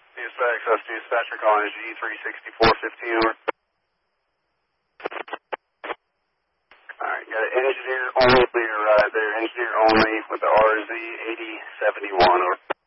CSX, that's dispatcher calling G36415 over. Alright, got an engineer only, right there, engineer only with the RZ 8071 over.